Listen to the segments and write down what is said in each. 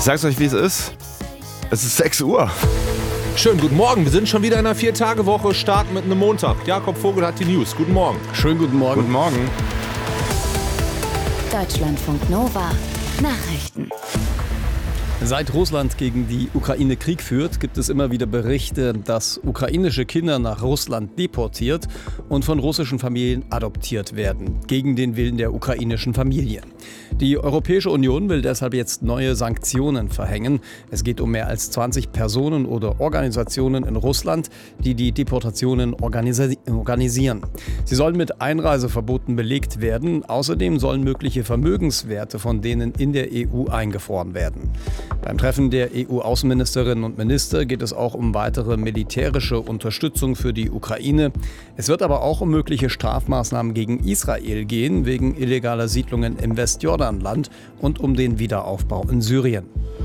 sag's euch, wie es ist. Es ist 6 Uhr. Schönen guten Morgen, wir sind schon wieder in einer 4-Tage-Woche, starten mit einem Montag. Jakob Vogel hat die News. Guten Morgen. Schönen guten Morgen. Guten Morgen. Deutschlandfunk Nova Nachrichten. Seit Russland gegen die Ukraine Krieg führt, gibt es immer wieder Berichte, dass ukrainische Kinder nach Russland deportiert und von russischen Familien adoptiert werden, gegen den Willen der ukrainischen Familien. Die Europäische Union will deshalb jetzt neue Sanktionen verhängen. Es geht um mehr als 20 Personen oder Organisationen in Russland, die die Deportationen organisieren. Sie sollen mit Einreiseverboten belegt werden. Außerdem sollen mögliche Vermögenswerte von denen in der EU eingefroren werden. Beim Treffen der EU-Außenministerinnen und Minister geht es auch um weitere militärische Unterstützung für die Ukraine. Es wird aber auch um mögliche Strafmaßnahmen gegen Israel gehen, wegen illegaler Siedlungen im Westjordanland und um den Wiederaufbau in Syrien.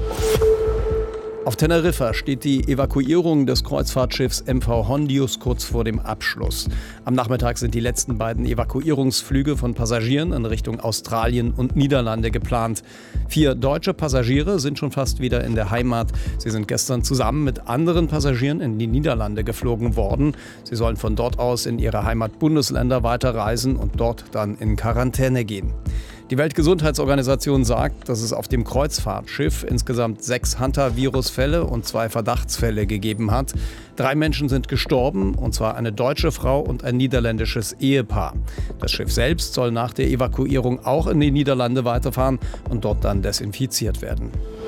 Auf Teneriffa steht die Evakuierung des Kreuzfahrtschiffs MV Hondius kurz vor dem Abschluss. Am Nachmittag sind die letzten beiden Evakuierungsflüge von Passagieren in Richtung Australien und Niederlande geplant. 4 deutsche Passagiere sind schon fast wieder in der Heimat. Sie sind gestern zusammen mit anderen Passagieren in die Niederlande geflogen worden. Sie sollen von dort aus in ihre Heimatbundesländer weiterreisen und dort dann in Quarantäne gehen. Die Weltgesundheitsorganisation sagt, dass es auf dem Kreuzfahrtschiff insgesamt 6 Hantavirus-Fälle und 2 Verdachtsfälle gegeben hat. 3 Menschen sind gestorben, und zwar eine deutsche Frau und ein niederländisches Ehepaar. Das Schiff selbst soll nach der Evakuierung auch in die Niederlande weiterfahren und dort dann desinfiziert werden.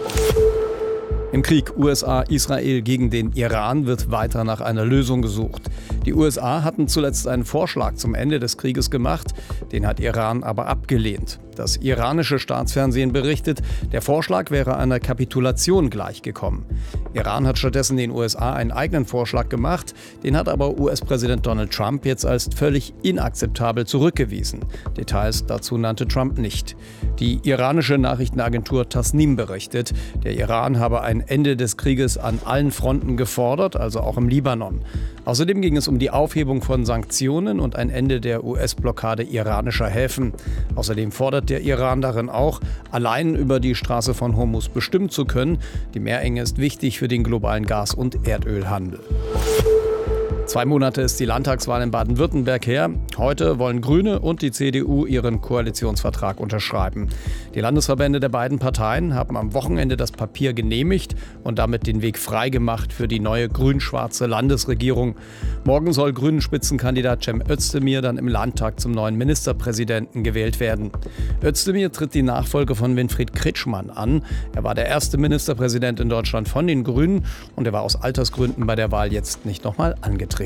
Im Krieg USA-Israel gegen den Iran wird weiter nach einer Lösung gesucht. Die USA hatten zuletzt einen Vorschlag zum Ende des Krieges gemacht, den hat Iran aber abgelehnt. Das iranische Staatsfernsehen berichtet, der Vorschlag wäre einer Kapitulation gleichgekommen. Iran hat stattdessen den USA einen eigenen Vorschlag gemacht, den hat aber US-Präsident Donald Trump jetzt als völlig inakzeptabel zurückgewiesen. Details dazu nannte Trump nicht. Die iranische Nachrichtenagentur Tasnim berichtet, der Iran habe ein Ende des Krieges an allen Fronten gefordert, also auch im Libanon. Außerdem ging es um die Aufhebung von Sanktionen und ein Ende der US-Blockade iranischer Häfen. Außerdem fordert der Iran darin auch, allein über die Straße von Hormuz bestimmen zu können. Die Meerenge ist wichtig für den globalen Gas- und Erdölhandel. 2 Monate ist die Landtagswahl in Baden-Württemberg her. Heute wollen Grüne und die CDU ihren Koalitionsvertrag unterschreiben. Die Landesverbände der beiden Parteien haben am Wochenende das Papier genehmigt und damit den Weg freigemacht für die neue grün-schwarze Landesregierung. Morgen soll Grünen-Spitzenkandidat Cem Özdemir dann im Landtag zum neuen Ministerpräsidenten gewählt werden. Özdemir tritt die Nachfolge von Winfried Kretschmann an. Er war der erste Ministerpräsident in Deutschland von den Grünen und er war aus Altersgründen bei der Wahl jetzt nicht nochmal angetreten.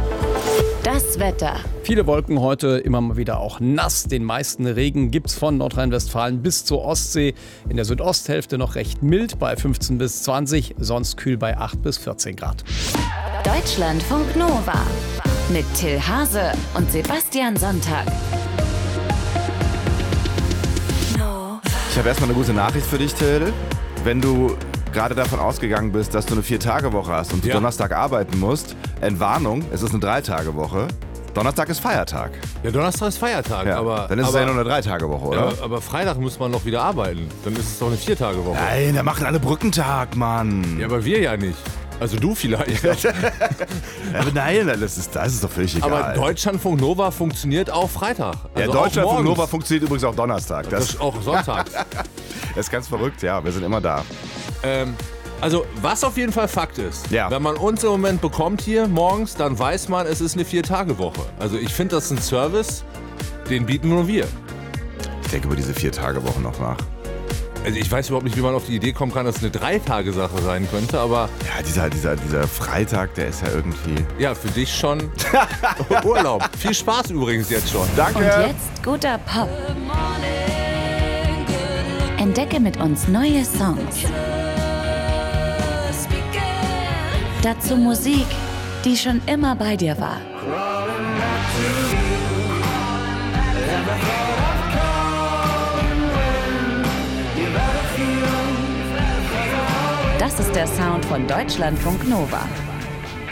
Das Wetter. Viele Wolken heute, immer mal wieder auch nass. Den meisten Regen gibt's von Nordrhein-Westfalen bis zur Ostsee. In der Südosthälfte noch recht mild bei 15 bis 20, sonst kühl bei 8 bis 14 Grad. Deutschlandfunk Nova mit Till Hase und Sebastian Sonntag. Ich habe erstmal eine gute Nachricht für dich, Till. Wenn du gerade davon ausgegangen bist, dass du eine 4-Tage-Woche hast und du Donnerstag arbeiten musst, Entwarnung, es ist eine 3-Tage-Woche. Donnerstag ist Feiertag. Ja, Donnerstag ist Feiertag, Ja, aber... dann ist es ja nur eine 3-Tage-Woche, oder? Ja, aber Freitag muss man noch wieder arbeiten. Dann ist es doch eine 4-Tage-Woche. Nein, da machen alle Brückentag, Mann. Ja, aber wir ja nicht. Also du vielleicht. Aber nein, das ist doch völlig egal. Aber Deutschlandfunk Nova funktioniert auch Freitag. Ja, Also Deutschlandfunk auch morgens. Nova funktioniert übrigens auch Donnerstag. Das ist auch sonntags. Das ist ganz verrückt, ja, wir sind immer da. Also, was auf jeden Fall Fakt ist, Ja. wenn man uns im Moment bekommt hier morgens, dann weiß man, es ist eine 4-Tage-Woche. Also ich finde, das ist ein Service, den bieten nur wir. Ich denke über diese 4-Tage-Woche noch nach. Also ich weiß überhaupt nicht, wie man auf die Idee kommen kann, dass es eine 3-Tage-Sache sein könnte, aber Ja, dieser Freitag, der ist ja irgendwie... ja, für dich schon Urlaub. Viel Spaß übrigens jetzt schon. Danke! Und jetzt guter Pop. Entdecke mit uns neue Songs. Dazu Musik, die schon immer bei dir war. Das ist der Sound von Deutschlandfunk Nova.